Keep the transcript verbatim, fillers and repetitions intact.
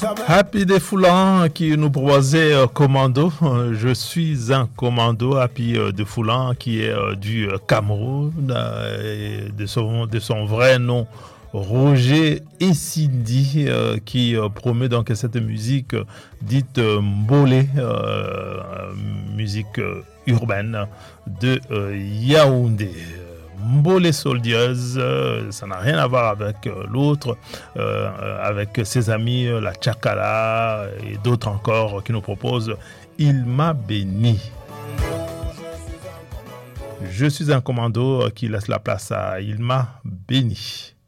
Happy des Foulans qui nous proposait euh, Commando. Euh, je suis un commando. Happy euh, de Foulan qui est euh, du euh, Cameroun, euh, de, son, de son vrai nom Roger Essindi, euh, qui euh, promet donc cette musique euh, dite euh, Mbolé, euh, musique euh, urbaine de euh, Yaoundé. Mbolé Soldiers, euh, ça n'a rien à voir avec euh, l'autre, euh, avec ses amis, euh, la Tchakala et d'autres encore qui nous proposent Il m'a béni. Je suis un commando qui laisse la place à Il m'a béni.